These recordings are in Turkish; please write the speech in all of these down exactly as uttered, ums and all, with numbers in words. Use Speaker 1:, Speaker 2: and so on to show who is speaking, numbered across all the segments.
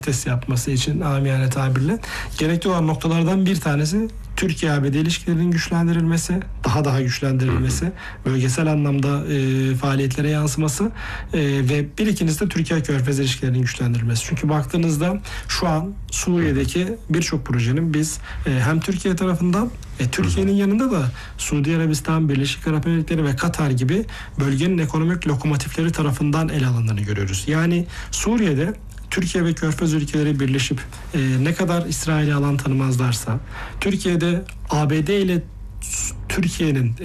Speaker 1: test yapması için amiyane tabirle gerekli olan noktalardan bir tanesi Türkiye A B D ilişkilerinin güçlendirilmesi, daha daha güçlendirilmesi, bölgesel anlamda e, faaliyetlere yansıması e, ve bir ikincisi de Türkiye Körfez ilişkilerinin güçlendirilmesi. Çünkü baktığınızda şu an Suriye'deki birçok projenin biz e, hem Türkiye tarafından e, Türkiye'nin yanında da Suudi Arabistan, Birleşik Arap Emirlikleri ve Katar gibi bölgenin ekonomik lokomotifleri tarafından ele alındığını görüyoruz. Yani Suriye'de Türkiye ve Körfez ülkeleri birleşip e, ne kadar İsrail'i alan tanımazlarsa, Türkiye'de A B D ile Türkiye'nin e,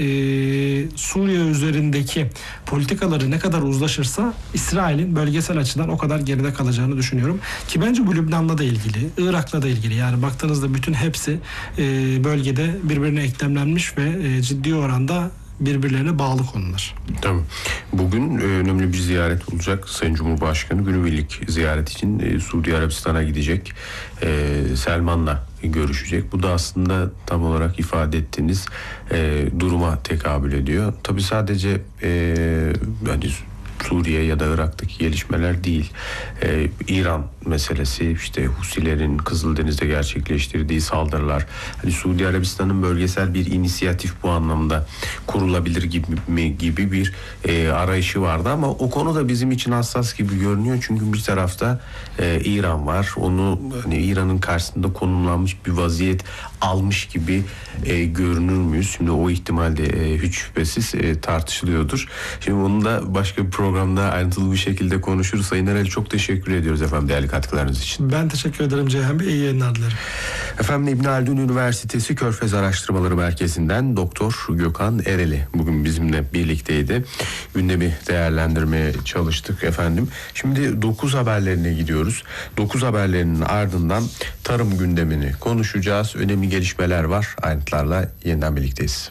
Speaker 1: Suriye üzerindeki politikaları ne kadar uzlaşırsa İsrail'in bölgesel açıdan o kadar geride kalacağını düşünüyorum. Ki bence bu Lübnan'la da ilgili, Irak'la da ilgili. Yani baktığınızda bütün hepsi e, bölgede birbirine eklemlenmiş ve e, ciddi oranda birbirlerine bağlı konular.
Speaker 2: Tamam. Bugün önemli bir ziyaret olacak. Sayın Cumhurbaşkanı günübirlik ziyaret için e, Suudi Arabistan'a gidecek. E, Selman'la görüşecek. Bu da aslında tam olarak ifade ettiğiniz e, duruma tekabül ediyor. Tabii sadece e, hani Suriye ya da Irak'taki gelişmeler değil. Ee, İran meselesi, işte Husilerin Kızıldeniz'de gerçekleştirdiği saldırılar. Hani Suudi Arabistan'ın bölgesel bir inisiyatif bu anlamda kurulabilir gibi mi gibi bir e, arayışı vardı ama o konu da bizim için hassas gibi görünüyor. Çünkü bir tarafta e, İran var. Onu hani İran'ın karşısında konumlanmış bir vaziyet almış gibi e, görünür müyüz? Şimdi o ihtimal de e, hiç şüphesiz e, tartışılıyordur. Şimdi onu da başka bir programda ayrıntılı bir şekilde konuşuruz. Sayın Erel, çok teşekkür ediyoruz efendim değerli katkılarınız için.
Speaker 1: Ben teşekkür ederim Ceyhan Bey. İyi yayınlar dilerim.
Speaker 2: Efendim İbn Haldun Üniversitesi Körfez Araştırmaları Merkezi'nden Doktor Gökhan Ereli bugün bizimle birlikteydi. Gündemi değerlendirmeye çalıştık efendim. Şimdi dokuz haberlerine gidiyoruz. dokuz haberlerinin ardından tarım gündemini konuşacağız. Önemli gelişmeler var. Ayrıntılarla yeniden birlikteyiz.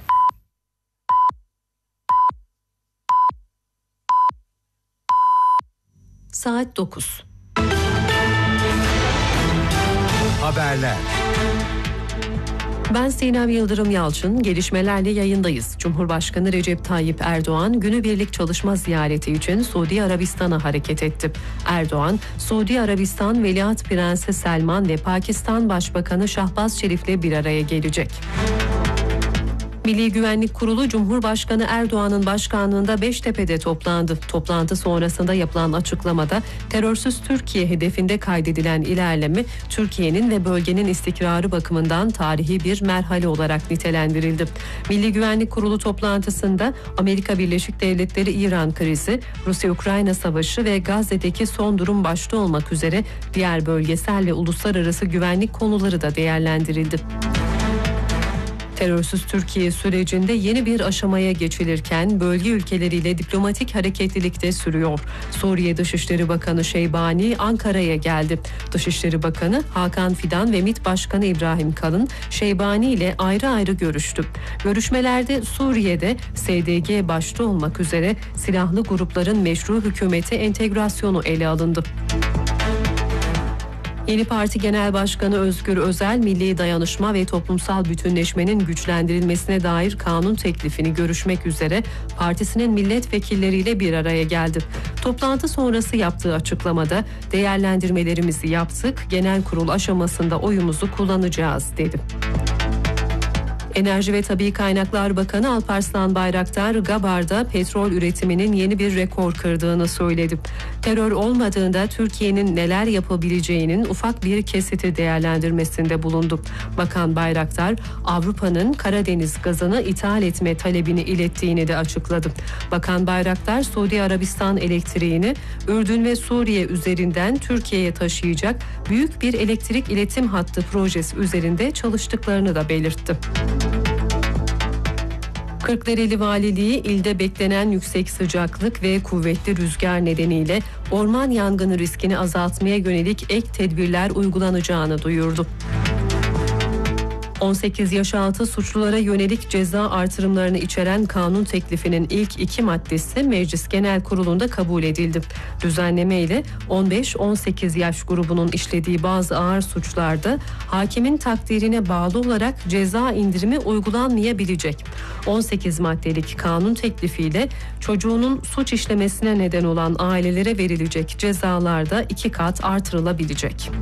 Speaker 3: Saat dokuz.
Speaker 4: Haberler.
Speaker 3: Ben Sinem Yıldırım Yalçın, gelişmelerle yayındayız. Cumhurbaşkanı Recep Tayyip Erdoğan günübirlik çalışma ziyareti için Suudi Arabistan'a hareket etti. Erdoğan, Suudi Arabistan Veliaht Prensi Selman ve Pakistan Başbakanı Şahbaz Şerif'le bir araya gelecek. Milli Güvenlik Kurulu Cumhurbaşkanı Erdoğan'ın başkanlığında Beştepe'de toplandı. Toplantı sonrasında yapılan açıklamada terörsüz Türkiye hedefinde kaydedilen ilerleme Türkiye'nin ve bölgenin istikrarı bakımından tarihi bir merhale olarak nitelendirildi. Milli Güvenlik Kurulu toplantısında Amerika Birleşik Devletleri İran krizi, Rusya-Ukrayna savaşı ve Gazze'deki son durum başta olmak üzere diğer bölgesel ve uluslararası güvenlik konuları da değerlendirildi. Terörsüz Türkiye sürecinde yeni bir aşamaya geçilirken bölge ülkeleriyle diplomatik hareketlilik de sürüyor. Suriye Dışişleri Bakanı Şeybani Ankara'ya geldi. Dışişleri Bakanı Hakan Fidan ve MİT Başkanı İbrahim Kalın Şeybani ile ayrı ayrı görüştü. Görüşmelerde Suriye'de S D G başta olmak üzere silahlı grupların meşru hükümete entegrasyonu ele alındı. Yeni Parti Genel Başkanı Özgür Özel, milli dayanışma ve toplumsal bütünleşmenin güçlendirilmesine dair kanun teklifini görüşmek üzere partisinin milletvekilleriyle bir araya geldi. Toplantı sonrası yaptığı açıklamada değerlendirmelerimizi yaptık, genel kurul aşamasında oyumuzu kullanacağız dedi. Enerji ve Tabii Kaynaklar Bakanı Alparslan Bayraktar, Gabar'da petrol üretiminin yeni bir rekor kırdığını söyledi. Terör olmadığında Türkiye'nin neler yapabileceğinin ufak bir kesiti değerlendirmesinde bulundu. Bakan Bayraktar, Avrupa'nın Karadeniz gazını ithal etme talebini ilettiğini de açıkladı. Bakan Bayraktar, Suudi Arabistan elektriğini Ürdün ve Suriye üzerinden Türkiye'ye taşıyacak büyük bir elektrik iletim hattı projesi üzerinde çalıştıklarını da belirtti. Kırklareli Valiliği ilde beklenen yüksek sıcaklık ve kuvvetli rüzgar nedeniyle orman yangını riskini azaltmaya yönelik ek tedbirler uygulanacağını duyurdu. on sekiz yaş altı suçlulara yönelik ceza artırımlarını içeren kanun teklifinin ilk iki maddesi Meclis Genel Kurulu'nda kabul edildi. Düzenleme ile on beş on sekiz yaş grubunun işlediği bazı ağır suçlarda hakimin takdirine bağlı olarak ceza indirimi uygulanmayabilecek. on sekiz maddelik kanun teklifiyle çocuğunun suç işlemesine neden olan ailelere verilecek cezalar da iki kat artırılabilecek.